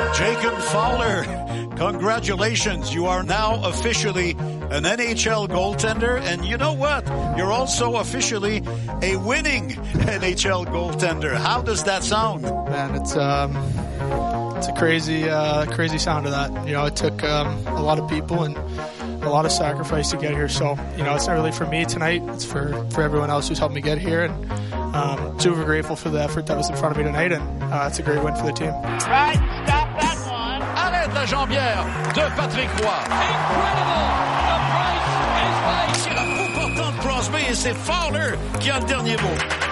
Jacob Fowler, congratulations. You are now officially an NHL goaltender. And you know what? You're also officially a winning NHL goaltender. How does that sound? Man, it's a crazy sound of that. You know, it took a lot of people and a lot of sacrifice to get here. So, you know, it's not really for me tonight. It's for everyone else who's helped me get here. And super grateful for the effort that was in front of me tonight. And it's a great win for the team. Right, stop that one. Arrête la jambière de Patrick Roy. Incredible. The price is paid. C'est la peau portante de Crosby et c'est Fowler qui a le dernier mot.